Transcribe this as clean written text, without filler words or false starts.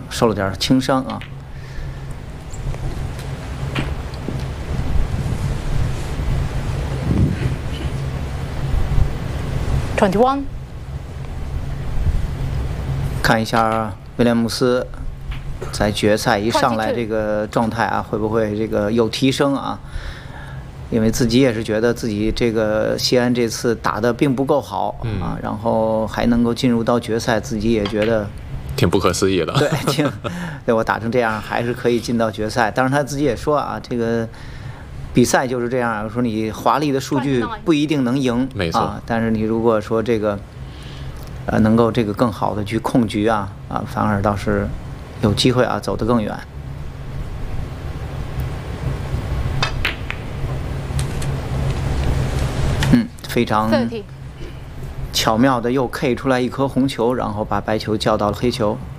受了点轻伤啊。 21。 看一下威廉姆斯在决赛一上来这个状态啊，会不会这个有提升啊？因为自己也是觉得自己这个西安这次打得并不够好啊，然后还能够进入到决赛，自己也觉得挺不可思议的。 对，对我打成这样还是可以进到决赛。当然他自己也说啊，这个比赛就是这样，说你华丽的数据不一定能赢， 没错啊，但是你如果说这个能够这个更好的去控局啊，反而倒是有机会啊走得更远。非常巧妙的又 K 出来一颗红球，然后把白球叫到了黑球。